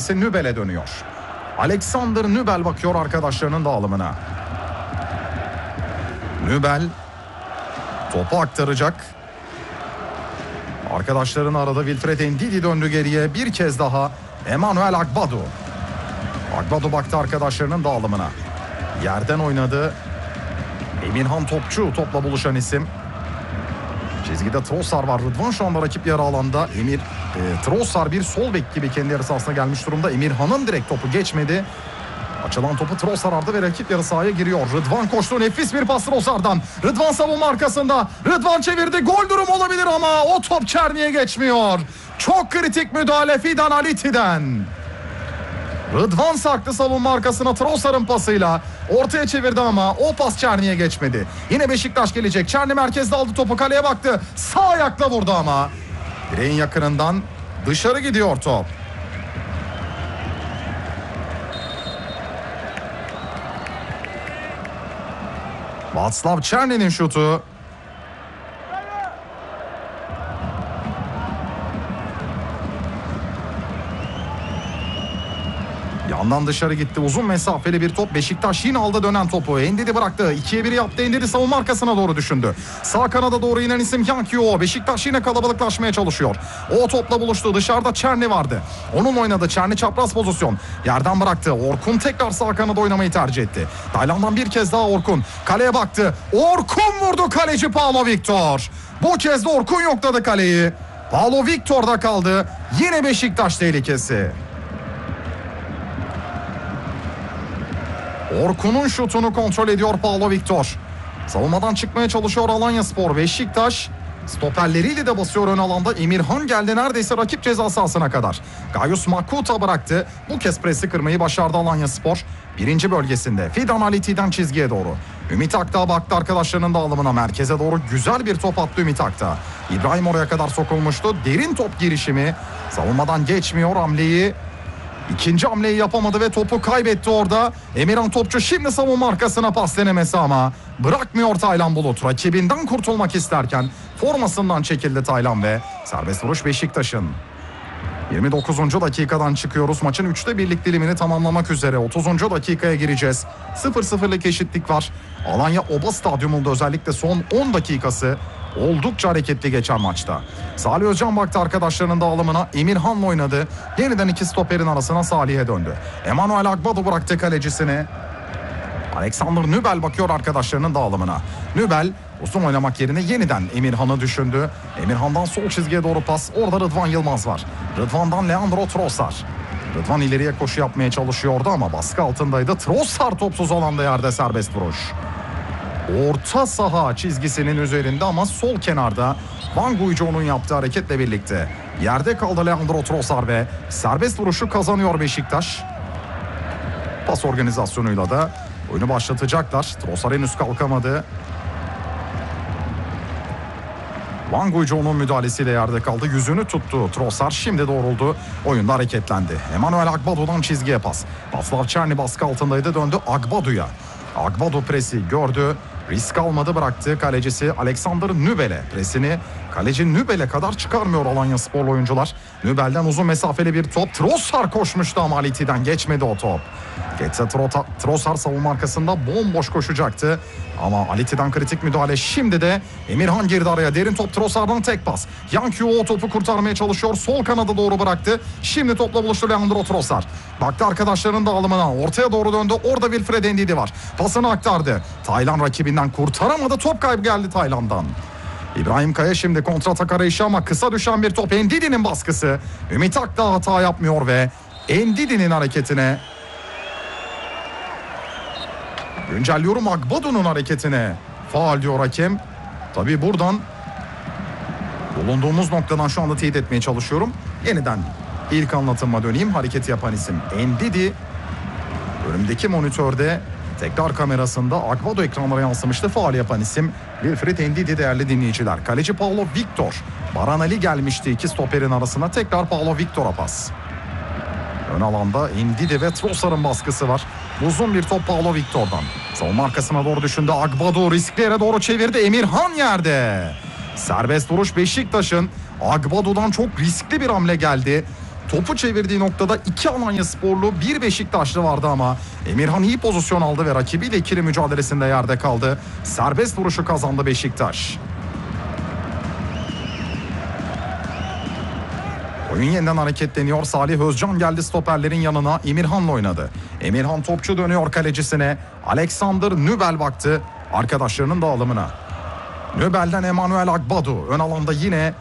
kalecisi Nübel'e dönüyor. Alexander Nübel bakıyor arkadaşlarının dağılımına. Nübel topu aktaracak. Arkadaşlarını aradı. Wilfred Ndidi döndü geriye. Bir kez daha Emmanuel Agbadou. Agbadou baktı arkadaşlarının dağılımına. Yerden oynadı. Emirhan Topçu topla buluşan isim. Çizgide Trossard var. Rıdvan şu anda rakip yarı alanda. Trossard bir sol bek gibi kendi yarı sahasına gelmiş durumda. Emirhan'ın direkt topu geçmedi. Açılan topu Trossard aldı ve rakip yarı sahaya giriyor. Rıdvan koştu. Nefis bir pas Trossard'dan. Rıdvan savunma arkasında. Rıdvan çevirdi. Gol durumu olabilir ama o top Çerni'ye geçmiyor. Çok kritik müdahale Fidan Aliti'den. Rıdvan saklı savunma arkasına Trossard'ın pasıyla ortaya çevirdi ama o pas Çerni'ye geçmedi. Yine Beşiktaş gelecek. Çerni merkezde aldı topu, kaleye baktı. Sağ ayakla vurdu ama direğin yakınından dışarı gidiyor top. Václav Černy'nin şutu. Yandan dışarı gitti. Uzun mesafeli bir top. Beşiktaş yine aldı dönen topu. Ndidi bıraktı. 2'ye 1 yaptı. Ndidi savunma arkasına doğru düşündü. Sağ kanada doğru inen isim Yankyo. Beşiktaş yine kalabalıklaşmaya çalışıyor. O topla buluştu. Dışarıda Çerni vardı. Onun oynadı. Çerni çapraz pozisyon. Yerden bıraktı. Orkun tekrar sağ kanada oynamayı tercih etti. Tayland'dan bir kez daha Orkun. Kaleye baktı. Orkun vurdu, kaleci Paulo Victor. Bu kez de Orkun yokladı kaleyi. Paulo Victor'da kaldı. Yine Beşiktaş tehlikesi. Orkun'un şutunu kontrol ediyor Paulo Victor. Savunmadan çıkmaya çalışıyor Alanyaspor. Beşiktaş stoperleriyle de basıyor ön alanda. Emirhan geldi neredeyse rakip ceza sahasına kadar. Gayus Makuta bıraktı. Bu kez presi kırmayı başardı Alanyaspor. Birinci bölgesinde Fidan Aliti'den çizgiye doğru. Ümit Akdağ baktı arkadaşlarının dağılımına. Merkeze doğru güzel bir top attı Ümit Akdağ. İbrahim oraya kadar sokulmuştu. Derin top girişimi. Savunmadan geçmiyor hamleyi. İkinci hamleyi yapamadı ve topu kaybetti orada. Emirhan Topçu şimdi savunma arkasına pas denemesi ama bırakmıyor Taylan Bulut. Rakibinden kurtulmak isterken formasından çekildi Taylan ve serbest vuruş Beşiktaş'ın. 29. dakikadan çıkıyoruz. Maçın 3'te 1'lik dilimini tamamlamak üzere. 30. dakikaya gireceğiz. 0-0'lık eşitlik var. Alanya Oba Stadyumunda özellikle son 10 dakikası oldukça hareketli geçen maçta. Salih Özcan baktı arkadaşlarının dağılımına. Emirhan'la oynadı. Yeniden iki stoperin arasına Salih'e döndü. Emmanuel Agbadou bıraktı kalecisini. Alexander Nübel bakıyor arkadaşlarının dağılımına. Nübel uzun oynamak yerine yeniden Emirhan'ı düşündü. Emirhan'dan sol çizgiye doğru pas. Orada Rıdvan Yılmaz var. Rıdvan'dan Leandro Trossard. Rıdvan ileriye koşu yapmaya çalışıyordu ama baskı altındaydı. Trossard topsuz alanda yerde serbest vuruş. Orta saha çizgisinin üzerinde ama sol kenarda Van Guijo'nun yaptığı hareketle birlikte yerde kaldı Leandro Trossard ve serbest vuruşu kazanıyor Beşiktaş. Pas organizasyonuyla da oyunu başlatacaklar. Trossard henüz kalkamadı. Van Guijo'nun müdahalesiyle yerde kaldı. Yüzünü tuttu Trossard. Şimdi doğruldu. Oyunda hareketlendi. Emmanuel Agbadou'dan çizgiye pas. Václav Černy baskı altındaydı. Döndü Agbadou'ya. Agbadou presi gördü. Risk almadı, bıraktı kalecisi Alexander Nübel'e. Presini kaleci Nübel'e kadar çıkarmıyor Alanyasporlu oyuncular. Nübel'den uzun mesafeli bir top. Trossard koşmuştu ama Aliti'den geçmedi o top. Geçse Trossard savunma arkasında bomboş koşacaktı. Ama Aliti'den kritik müdahale. Şimdi de Emirhan girdi araya. Derin top Trossard'dan tek pas. Yankyo o topu kurtarmaya çalışıyor. Sol kanada doğru bıraktı. Şimdi topla buluştu Leandro Trossard. Baktı arkadaşlarının dağılımına. Ortaya doğru döndü. Orada Wilfred Ndidi var. Pasını aktardı. Taylan rakibinden kurtaramadı. Top kaybı geldi Taylan'dan. İbrahim Kaya şimdi kontratak arayışı ama kısa düşen bir top. Ndidi'nin baskısı. Ümit Akdağ hata yapmıyor ve Ndidi'nin hareketine, güncelliyorum, Agbadou'nun hareketine faul diyor hakem. Tabii buradan bulunduğumuz noktadan şu anda teyit etmeye çalışıyorum. Yeniden ilk anlatıma döneyim. Hareketi yapan isim Ndidi. Önümdeki monitörde tekrar kamerasında Agbadou ekranlara yansımıştı. Faul yapan isim Wilfred Ndidi değerli dinleyiciler. Kaleci Paulo Victor. Baran Ali gelmişti iki stoperin arasına. Tekrar Paulo Victor'a pas. Ön alanda Ndidi ve Trossard'ın baskısı var. Uzun bir top Paulo Victor'dan. Savunma arkasına doğru düşündü. Agbadou riskli yere doğru çevirdi. Emirhan yerde. Serbest vuruş Beşiktaş'ın. Agbadou'dan çok riskli bir hamle geldi. Topu çevirdiği noktada 2 Alanyasporlu, 1 Beşiktaşlı vardı ama Emirhan iyi pozisyon aldı ve rakibiyle ikili mücadelesinde yerde kaldı. Serbest vuruşu kazandı Beşiktaş. Oyun yeniden hareketleniyor. Salih Özcan geldi stoperlerin yanına. Emirhan'la oynadı. Emirhan topçu dönüyor kalecisine. Alexander Nübel baktı arkadaşlarının dağılımına. Nübel'den Emanuel Agbadu. Ön alanda yine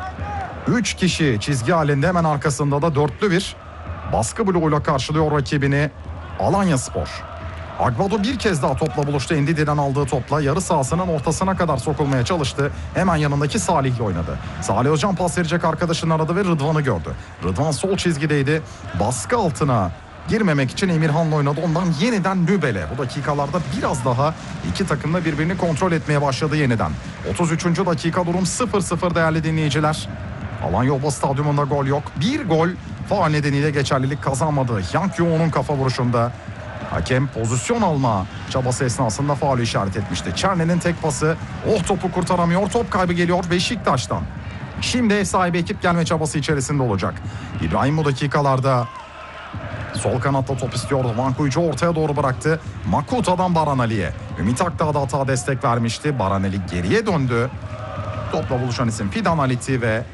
3 kişi çizgi halinde, hemen arkasında da dörtlü bir baskı bloğuyla karşılıyor rakibini Alanyaspor. Agbadu bir kez daha topla buluştu. Endidi'den aldığı topla yarı sahasının ortasına kadar sokulmaya çalıştı. Hemen yanındaki Salih'le oynadı. Salih Özcan pas verecek arkadaşını aradı ve Rıdvan'ı gördü. Rıdvan sol çizgideydi. Baskı altına girmemek için Emirhan'la oynadı. Ondan yeniden Nübel'e. Bu dakikalarda biraz daha iki takım da birbirini kontrol etmeye başladı yeniden. 33. dakika, durum 0-0 değerli dinleyiciler. Alanya Stadyumunda gol yok. Bir gol faul nedeniyle geçerlilik kazanmadı. Yang Yo'nun kafa vuruşunda. Hakem pozisyon alma çabası esnasında faulü işaret etmişti. Çerne'nin tek pası. Topu kurtaramıyor. Top kaybı geliyor Beşiktaş'tan. Şimdi ev sahibi ekip gelme çabası içerisinde olacak. İbrahim bu dakikalarda sol kanatta top istiyordu. Vankuyucu ortaya doğru bıraktı. Makuta'dan Baranali'ye. Ümit Akdağ da hata destek vermişti. Baranali geriye döndü. Topla buluşan isim Fidan Aliti ve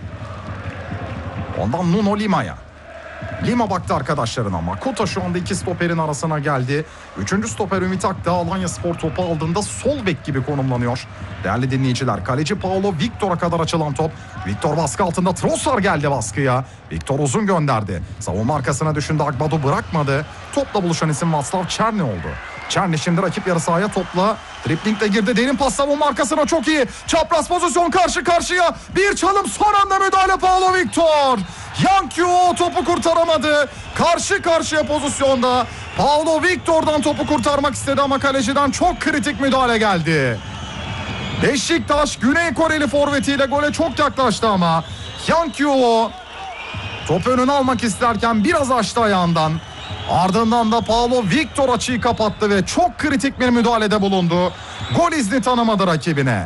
ondan Nuno Lima'ya. Lima baktı arkadaşlarına. Makuta şu anda iki stoperin arasına geldi. Üçüncü stoper Ümit Akdağ Alanyaspor topu aldığında sol bek gibi konumlanıyor. Değerli dinleyiciler, kaleci Paulo Victor'a kadar açılan top. Victor baskı altında, Trossard geldi baskıya. Victor uzun gönderdi. Savunma arkasına düşündü, Agbadu bırakmadı. Topla buluşan isim Václav Černý oldu. Černý şimdi rakip yarı sahaya topla driplingle girdi. Derin pas savunma arkasına, çok iyi. Çapraz pozisyon, karşı karşıya. Bir çalım, son anda müdahale Paulo Victor. Yankyo topu kurtaramadı. Karşı karşıya pozisyonda Paulo Victor'dan topu kurtarmak istedi ama kaleciden çok kritik müdahale geldi. Beşiktaş Güney Koreli forvetiyle gole çok yaklaştı ama Yankyo topu önüne almak isterken biraz açtı ayağından. Ardından da Paulo Victor açıyı kapattı ve çok kritik bir müdahalede bulundu. Gol izni tanımadı rakibine.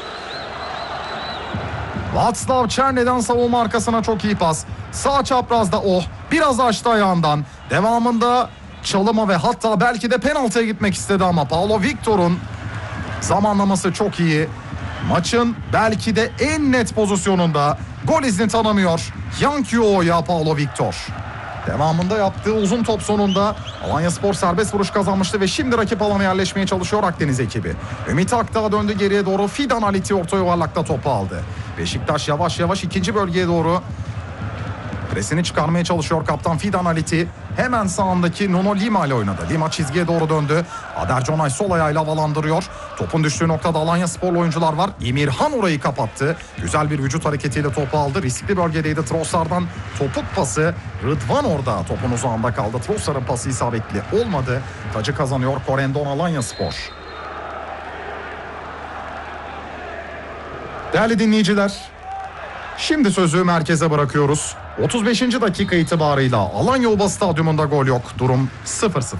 Václav Černy'den savunma arkasına çok iyi pas. Sağ çaprazda biraz açtı ayağından. Devamında çalıma ve hatta belki de penaltıya gitmek istedi ama Paulo Victor'un zamanlaması çok iyi. Maçın belki de en net pozisyonunda gol izni tanımıyor Yankyo'ya Paulo Victor. Devamında yaptığı uzun top sonunda Alanyaspor serbest vuruş kazanmıştı ve şimdi rakip alana yerleşmeye çalışıyor Akdeniz ekibi. Ümit Akdağ döndü geriye doğru. Fidan Aliti orta yuvarlakta topu aldı. Beşiktaş yavaş yavaş ikinci bölgeye doğru presini çıkarmaya çalışıyor kaptan Fidan Aliti. Hemen sağındaki Nuno Lima ile oynadı. Lima çizgiye doğru döndü. Ader Conay sol ayağıyla havalandırıyor. Topun düştüğü noktada Alanyasporlu oyuncular var. Emirhan orayı kapattı. Güzel bir vücut hareketiyle topu aldı. Riskli bölgedeydi. Trossard'dan topuk pası. Rıdvan orada topun uzağında kaldı. Trossard'ın pası isabetli olmadı. Tacı kazanıyor Corendon Alanyaspor. Değerli dinleyiciler, şimdi sözü merkeze bırakıyoruz. 35. dakika itibarıyla Alanya Stadyumunda gol yok. Durum 0-0.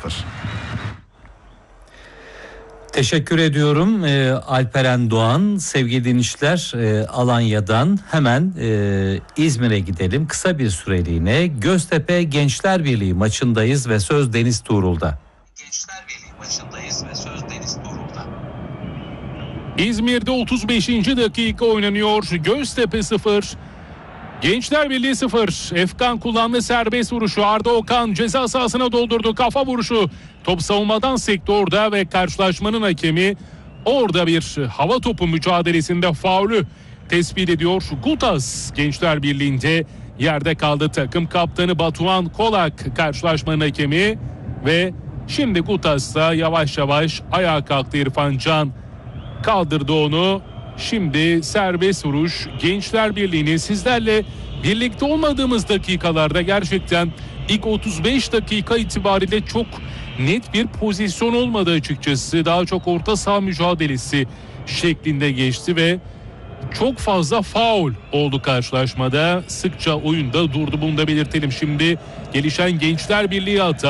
Teşekkür ediyorum Alperen Doğan. Sevgili dinleyiciler, Alanya'dan hemen İzmir'e gidelim. Kısa bir süreliğine Göztepe Gençler Birliği maçındayız ve söz Deniz Tuğrul'da. Gençler Birliği maçındayız ve söz Deniz Tuğrul'da. İzmir'de 35. dakika oynanıyor. Göztepe 0. Gençler Birliği 0. Efkan kullandı serbest vuruşu. Arda Okan ceza sahasına doldurdu. Kafa vuruşu. Top savunmadan sekti orada ve karşılaşmanın hakemi orada bir hava topu mücadelesinde faulü tespit ediyor. Gutas Gençler Birliği'nde yerde kaldı. Takım kaptanı Batuhan Kolak karşılaşmanın hakemi ve şimdi Gutas'ta yavaş yavaş ayağa kalktı. İrfan Can kaldırdı onu. Şimdi serbest vuruş Gençler Birliği'ni sizlerle birlikte olmadığımız dakikalarda gerçekten ilk 35 dakika itibariyle çok net bir pozisyon olmadı açıkçası. Daha çok orta saha mücadelesi şeklinde geçti ve çok fazla faul oldu karşılaşmada. Sıkça oyunda durdu, bunu da belirtelim. Şimdi gelişen Gençler Birliği hata.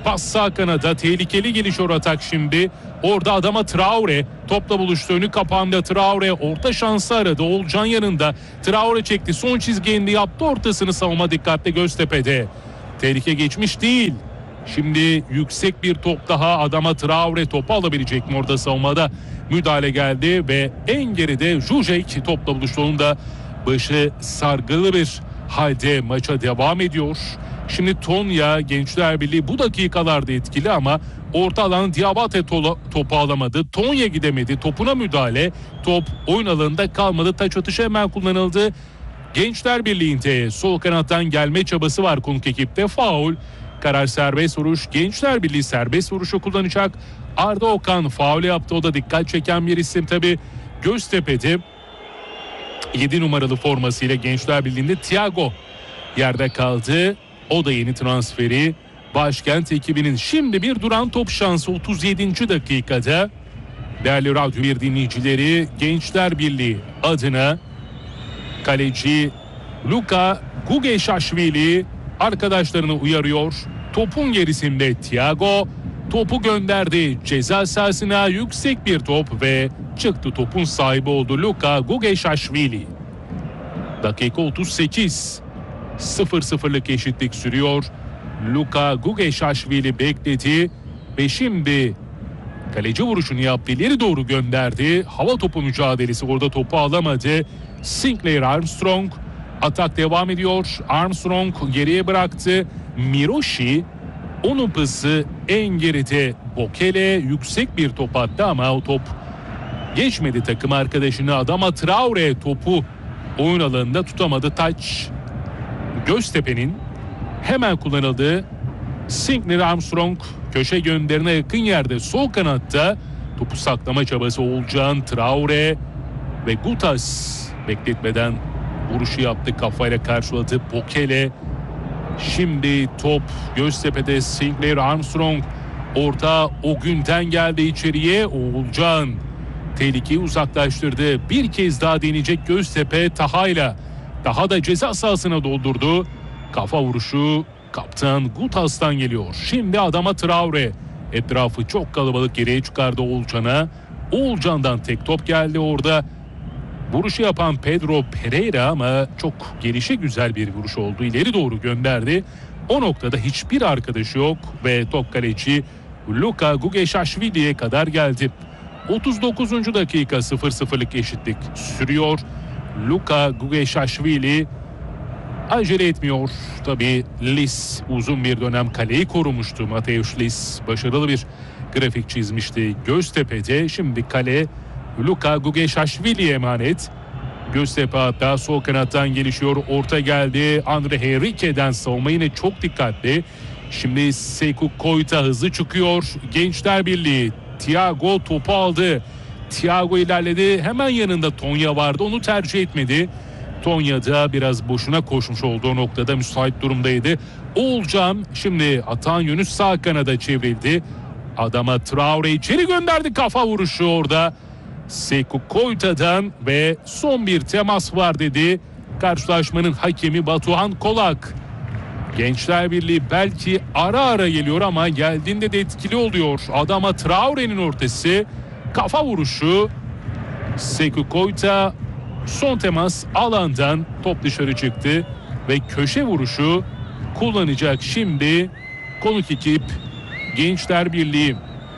Pas sağ kanada, tehlikeli gelişiyor atak şimdi. Orada Adama Traore topla buluştu, önü kapandı. Traore orta şansı aradı. Oğulcan yanında. Traore çekti, son çizgi indi, yaptı ortasını, savunma dikkatli Göztepe'de. Tehlike geçmiş değil. Şimdi yüksek bir top daha, Adama Traore topu alabilecek mi orada savunmada? Müdahale geldi ve en geride Zuzek topla buluştu. Onun da başı sargılı bir halde maça devam ediyor. Şimdi Tonya, Gençler Birliği bu dakikalarda etkili ama orta alan Diabate topu alamadı. Tonya gidemedi. Topuna müdahale. Top oyun alanında kalmadı. Taç atışı hemen kullanıldı. Gençler Birliği'nde sol kanattan gelme çabası var konuk ekipte. Faul. Karar serbest vuruş. Gençler Birliği serbest vuruşu kullanacak. Arda Okan faul yaptı. O da dikkat çeken bir isim tabii. Göztepe'de 7 numaralı formasıyla Gençler Birliği'nde Thiago yerde kaldı. O da yeni transferi Başkent ekibinin. Şimdi bir duran top şansı 37. dakikada. Değerli Radyo 1 dinleyicileri, Gençler Birliği adına kaleci Luka Gugeşaşvili arkadaşlarını uyarıyor. Topun gerisinde Thiago topu gönderdi ceza sahasına, yüksek bir top ve çıktı, topun sahibi oldu Luka Gugeşaşvili. Dakika 38. 0-0'lık eşitlik sürüyor. Luka Gugeşaşvili bekledi ve şimdi kaleci vuruşunu yaptı, ileri doğru gönderdi. Hava topu mücadelesi, orada topu alamadı. Sinclair Armstrong, atak devam ediyor. Armstrong geriye bıraktı. Miroshi, onun pası en geride. Bokele yüksek bir top attı ama o top geçmedi takım arkadaşını. Adama Traore topu oyun alanında tutamadı. Taç Göztepe'nin hemen kullanıldığı. Sinclair Armstrong köşe gönderine yakın yerde sol kanatta topu saklama çabası. Oğulcan, Traore ve Gutas bekletmeden vuruşu yaptı, kafayla karşıladı Bokele. Şimdi top Göztepe'de. Sinclair Armstrong orta o günden geldi içeriye. Oğulcan tehlikeyi uzaklaştırdı. Bir kez daha deneyecek Göztepe Taha'yla. Daha da ceza sahasına doldurdu. Kafa vuruşu kaptan Gutas'tan geliyor. Şimdi Adama Traore. Etrafı çok kalabalık, geriye çıkardı Oğulcan'a. Oğulcan'dan tek top geldi orada. Vuruşu yapan Pedro Pereira ama çok gelişigüzel bir vuruş oldu. İleri doğru gönderdi. O noktada hiçbir arkadaşı yok ve top kaleci Luka Gugeşaşvili'ye kadar geldi. 39. dakika 0-0'lık eşitlik sürüyor. Luka Gugeşaşvili acele etmiyor. Tabii Lis uzun bir dönem kaleyi korumuştu. Mateusz Lis başarılı bir grafik çizmişti Göztepe'de. Şimdi kale Luka Gugeşaşvili'ye emanet. Göztepe hatta sol kanattan gelişiyor. Orta geldi. Andre Henrique'den savunma yine çok dikkatli. Şimdi Sekou Koita hızlı çıkıyor. Gençler Birliği. Thiago topu aldı. Thiago ilerledi. Hemen yanında Tonya vardı. Onu tercih etmedi. Tonya da biraz boşuna koşmuş olduğu noktada müsait durumdaydı. Oğulcan şimdi atağın yönü sağ kanada çevrildi. Adama Traore içeri gönderdi, kafa vuruşu orada. Sekou Koita'dan ve son bir temas var dedi karşılaşmanın hakemi Batuhan Kolak. Gençler Birliği belki ara ara geliyor ama geldiğinde de etkili oluyor. Adama Traore'nin ortası, kafa vuruşu. Sekou Koita son temas alandan, top dışarı çıktı ve köşe vuruşu kullanacak şimdi konuk ekip Gençler Birliği.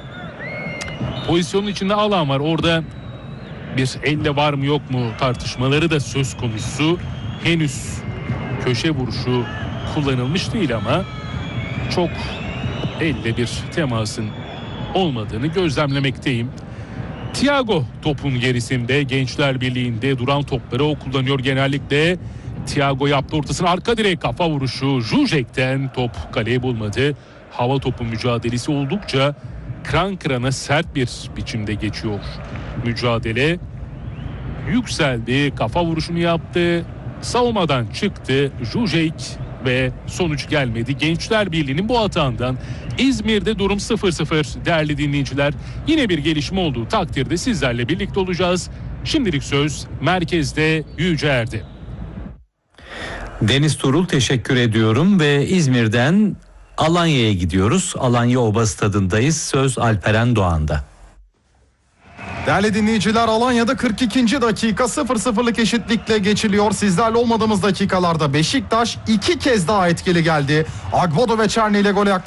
Pozisyonun içinde alan var. Orada bir elle var mı yok mu tartışmaları da söz konusu. Henüz köşe vuruşu kullanılmış değil ama çok elle bir temasın olmadığını gözlemlemekteyim. Thiago topun gerisinde, Gençler Birliği'nde duran topları o kullanıyor genellikle. Thiago yaptı ortasına, arka direğe kafa vuruşu. Zuzek'ten top kaleyi bulmadı. Hava topu mücadelesi oldukça kıran kırana sert bir biçimde geçiyor. Mücadele yükseldi, kafa vuruşunu yaptı. Savunmadan çıktı Zuzek ve sonuç gelmedi. Gençler Birliği'nin bu hatağından İzmir'de durum 0-0 değerli dinleyiciler. Yine bir gelişme olduğu takdirde sizlerle birlikte olacağız. Şimdilik söz merkezde Yüceer'de. Deniz Turul teşekkür ediyorum ve İzmir'den Alanya'ya gidiyoruz. Alanya Oba Stadı'ndayız. Söz Alperen Doğan'da. Değerli dinleyiciler, Alanya'da 42. dakika 0-0'lık eşitlikle geçiliyor. Sizlerle olmadığımız dakikalarda Beşiktaş 2 kez daha etkili geldi. Agbodo ve Çerni ile gole